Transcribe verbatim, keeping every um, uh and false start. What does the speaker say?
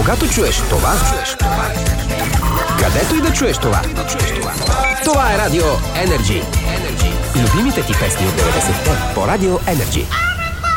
Когато чуеш това, където и да чуеш това, това е Радио Енерджи. Любимите ти песни от деветдесетте по Радио Енерджи.